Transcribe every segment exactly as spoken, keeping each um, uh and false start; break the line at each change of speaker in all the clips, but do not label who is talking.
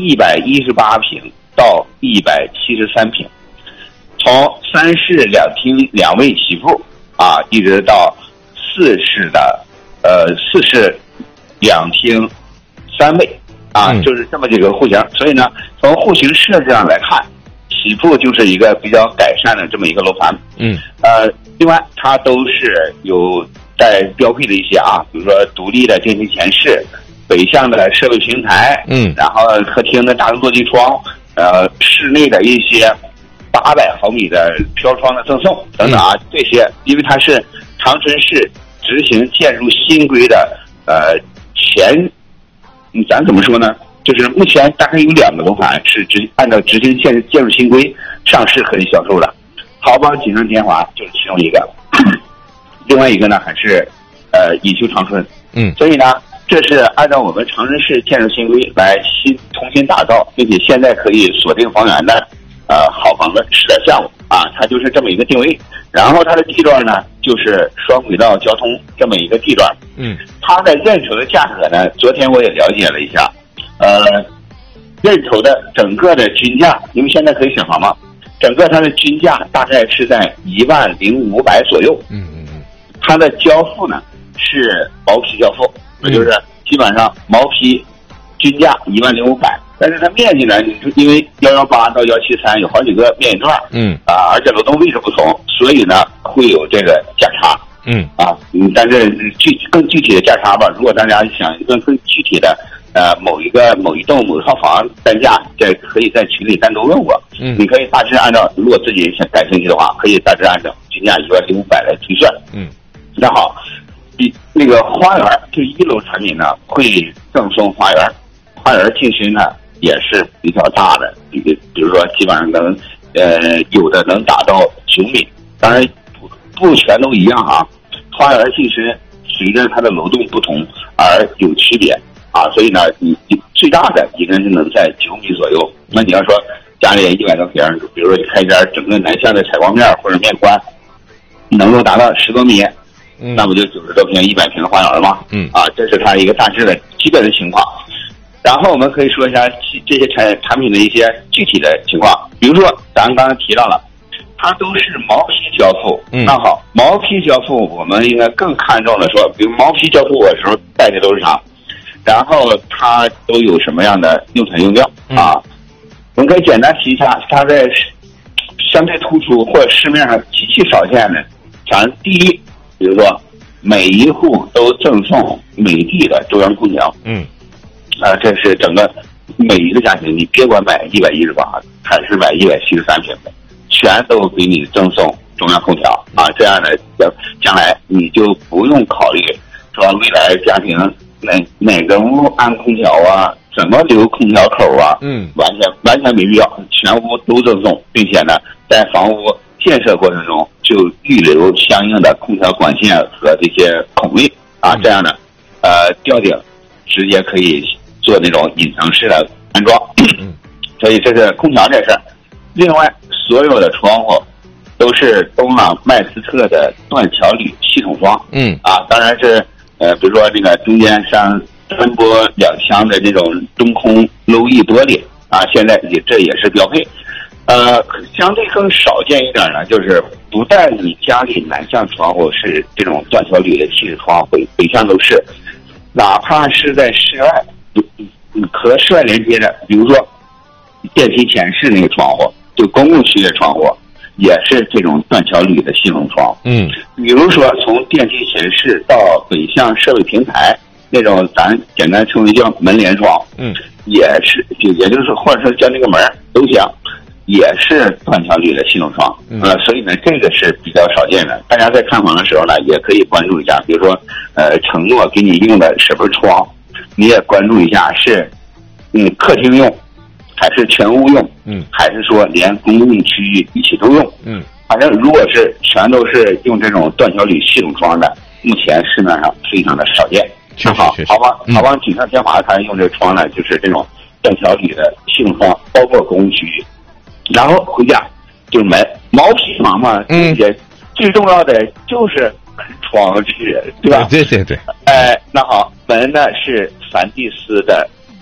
一百一十八平到一百七十三平，从三室两厅两卫起步啊，一直到四室的呃四室两厅三卫啊，
嗯、
就是这么几个户型。所以呢，从户型设置上来看，起步就是一个比较改善的这么一个楼盘。
嗯，
呃，另外它都是有带标配的一些啊，比如说独立的电梯前室。北向的设备平台，
嗯，
然后客厅的大落地窗，呃，室内的一些八百毫米的飘窗的赠送等等啊，嗯、这些，因为它是长春市执行建筑新规的，呃，前，嗯，咱怎么说呢？就是目前大概有两个楼盘是执按照执行建建筑新规上市可以销售的，豪邦锦上添华就是其中一个，另外一个呢还是呃锦绣长春，
嗯，
所以呢。这是按照我们长春市建筑新规来新重新打造，并且现在可以锁定房源的呃好房子试点项目啊，它就是这么一个定位。然后它的地段呢，就是双轨道交通这么一个地段。
嗯，
它的认筹的价格呢，昨天我也了解了一下，呃，认筹的整个的均价，因为现在可以选房嘛，整个它的均价大概是在一万零五百左右。
嗯嗯嗯，
它的交付呢是毛坯交付。也就是基本上毛坯均价一万零五百，但是它面积呢，因为幺幺八到幺七三有好几个面积段，
嗯
啊，而且楼栋位置不同，所以呢会有这个价差，
嗯
啊，嗯，但是具更具体的价差吧，如果大家想一个更具体的，呃，某一个某一栋某一套房单价，这可以在群里单独问我，
嗯，
你可以大致按照，如果自己想感兴趣的话，可以大致按照均价一万零五百来推算，
嗯，
那好。那个花园就一楼产品呢会赠送花园，花园进深呢也是比较大的，比比如说基本上能呃有的能达到九米，当然不不全都一样啊，花园进深随着它的楼栋不同而有区别啊，所以呢你你最大的应该是能在九米左右。那你要说家里一百多平，比如说你开间整个南向的采光面或者面宽能够达到十多米。
嗯，
那不就九十多平、一百平的花园吗？
嗯，
啊，这是它一个大致的基本的情况。然后我们可以说一下这些产产品的一些具体的情况，比如说咱刚刚提到了，它都是毛坯交付。
嗯，
那好，毛坯交付我们应该更看重的说，比如毛坯交付我的时候带的都是啥，然后它都有什么样的用材用料啊？嗯、我们可以简单提一下，它在相对突出或者市面上极其少见的，咱第一。比如说，每一户都赠送美的的中央空调。
嗯，
啊，这是整个每一个家庭，你别管买一百一十八还是买一百七十三平的，全都给你赠送中央空调啊。这样的，将来你就不用考虑说未来家庭哪哪个屋安空调啊，怎么留空调口啊，
嗯，
完全完全没必要，全屋都赠送，并且呢，在房屋建设过程中就预留相应的空调管线和这些孔位啊，这样的呃吊顶直接可以做那种隐藏式的安装，所以这是空调这事儿。另外，所有的窗户都是东朗麦斯特的断桥铝系统窗，
嗯
啊，当然是呃，比如说这个中间上穿玻两腔的这种中空镂翼玻璃啊，现在也这也是标配。呃，相对更少见一点呢，就是不但你家里南向窗户是这种断桥铝的气式窗，北北向都是，哪怕是在室外，和室外连接的，比如说电梯前室那个窗户，就公共区的窗户，也是这种断桥铝的系统窗。
嗯，
比如说从电梯前室到北向设备平台那种，咱简单称为叫门帘窗，
嗯，
也是就也就是或者说叫那个门都行。也是断桥铝的系统窗，呃，所以呢，这个是比较少见的。大家在看房的时候呢，也可以关注一下，比如说，呃，承诺给你用的是不是窗，你也关注一下是，嗯，客厅用，还是全屋用，
嗯，
还是说连公共区域一起都用，
嗯，
反正如果是全都是用这种断桥铝系统窗的，目前市面上非常的少见。好，好吧，好吧，锦上添华它用这个窗呢，就是这种断桥铝的系统窗，包括公共区域。然后回家就是门，毛坯房嘛，
嗯，
也最重要的就是窗纸，对吧？
对对对。
哎，那好，门呢是梵蒂斯的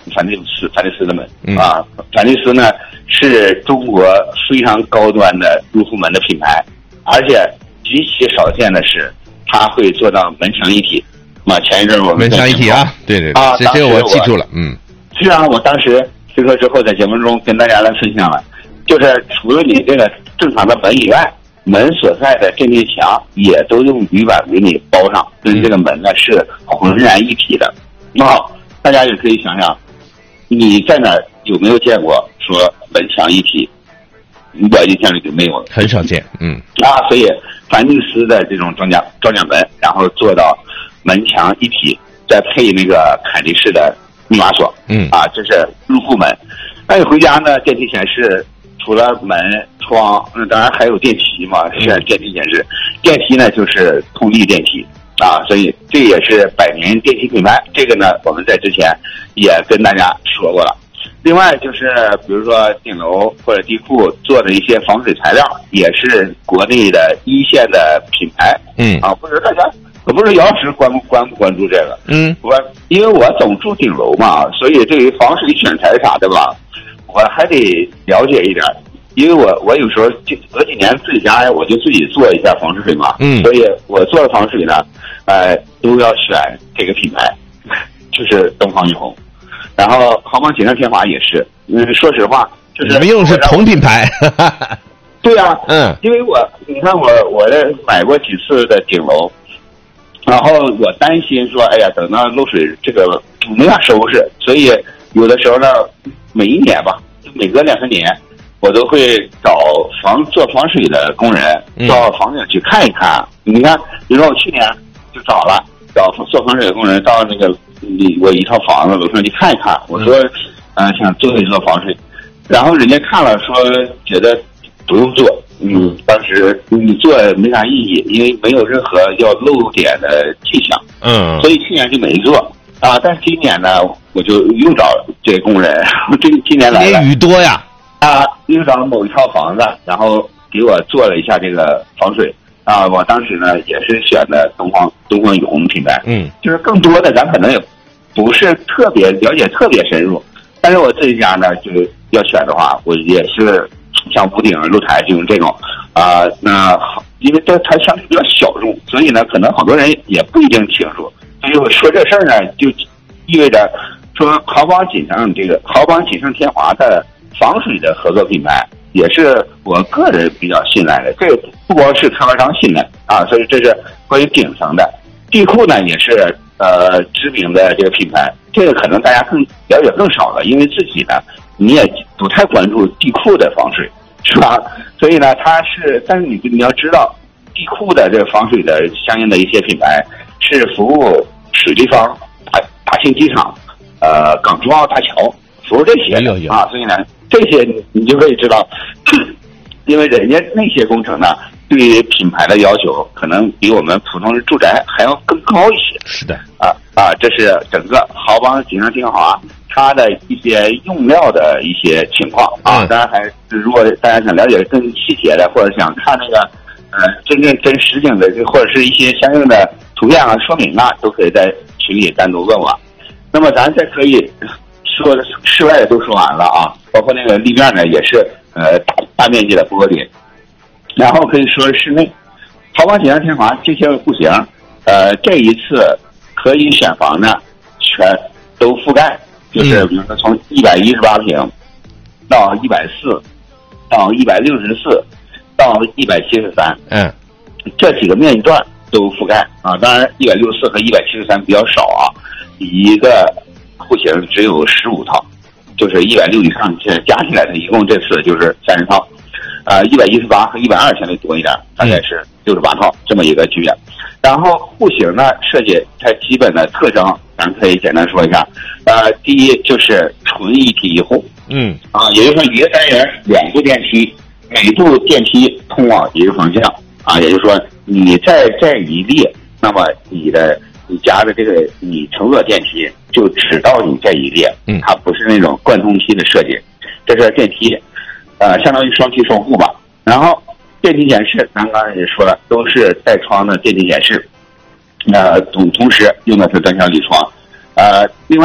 反利斯反利斯的门、嗯、啊，反利斯呢是中国非常高端的入户门的品牌，而且极其少见的是，它会做到门墙一体。啊，前一阵我们
门墙一体啊，对对对，
啊，
这这我记住了，嗯。
实际上，我当时推出之后，在节目中跟大家来分享了，就是除了你这个正常的门以外，门所在的电梯墙也都用铝板给你包上，跟这个门呢是浑然一体的。那好，大家也可以想想，你在哪儿有没有见过说门墙一体？我印象里就没有了，
很少见，嗯。
啊，所以凡尼斯的这种装甲装甲门，然后做到门墙一体，再配那个凯利式的密码锁，
嗯，
啊，这是入户门。那你回家呢？电梯显示除了门窗，嗯，当然还有电梯嘛，是电梯显示。电梯呢就是通力电梯啊，所以这也是百年电梯品牌。这个呢，我们在之前也跟大家说过了。另外就是比如说顶楼或者地库做的一些防水材料，也是国内的一线的品牌。
嗯，
啊，不知道大家。我不知道姚老师关不关不关注这个？
嗯，
我因为我总住顶楼嘛，所以对于防水选材啥的吧，我还得了解一点。因为我我有时候就隔几年自己家我就自己做一下防水嘛，
嗯，
所以我做的防水呢，呃，都要选这个品牌，就是东方雨虹。然后豪邦锦上添华也是，嗯，说实话，就是
你们用的是同品牌。
对啊，
嗯，
因为我你看我我买过几次的顶楼。然后我担心说，哎呀，等到漏水这个没法收拾，所以有的时候呢，每一年吧，每隔两三年，我都会找防做防水的工人到房顶去看一看。嗯、你看，比如说我去年就找了找做防水的工人到那个我一套房子楼上去看一看，我说，嗯、呃，想做一做防水，然后人家看了说觉得不用做。嗯，当时你做没啥意义，因为没有任何要漏点的迹象。
嗯，
所以去年就没做啊。但是今年呢，我就又找这个工人，这今年来了，
雨多呀
啊，又找某一套房子，然后给我做了一下这个防水啊。我当时呢也是选的东方东方雨虹品牌，
嗯，
就是更多的咱可能也不是特别了解特别深入，但是我这一家呢就要选的话，我也是。像屋顶、露台就用这种，啊、呃，那因为这它相对比较小众，所以呢，可能好多人也不一定清楚。所以我说这事儿呢，就意味着说豪邦锦上这个豪邦锦上添华的防水的合作品牌，也是我个人比较信赖的。这个不光是开发商信赖啊，所以这是关于顶层的。地库呢也是呃知名的这个品牌，这个可能大家更了解更少了，因为自己呢。你也不太关注地库的防水，是吧？所以呢，它是，但是你你要知道，地库的这个防水的相应的一些品牌是服务水立方、大大型机场、呃港珠澳大桥，服务这些的啊。所以呢，这些你你就可以知道，因为人家那些工程呢，对于品牌的要求可能比我们普通的住宅还要更高一些。
是的，
啊啊，这是整个豪邦锦上添华。它的一些用料的一些情况啊，当然还是如果大家想了解更细节的，或者想看那个呃真正真实景的，或者是一些相应的图片啊说明啊，都可以在群里单独问我。那么咱再可以说室外的都说完了啊，包括那个立面呢也是呃大大面积的玻璃，然后可以说室内，豪邦锦上添华这些户型，呃这一次可以选房呢全都覆盖。就是比如说从一百一十八平到一百四到一百六十四到一百七十三，
嗯，
这几个面积段都覆盖啊。当然一百六十四和一百七十三比较少啊，一个户型只有十五套，就是一百六以上加起来的一共这次就是三十套，呃一百一十八和一百二相对多一点，大概是六十八套这么一个区别。然后户型呢设计它基本的特征咱可以简单说一下，呃，第一就是纯一体一户，
嗯，啊，
也就是说一个单元两部电梯，每部电梯通往一个方向，啊，也就是说你在这一列，那么你的你家的这个你乘坐电梯就只到你这一列，
嗯，
它不是那种贯通梯的设计，这是电梯，呃，相当于双梯双户吧。然后电梯显示，咱刚才也说了，都是带窗的电梯显示。呃，同同时用的是单向立窗，呃，另外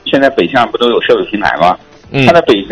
现在北向不都有社会平台吗？
嗯，
它的北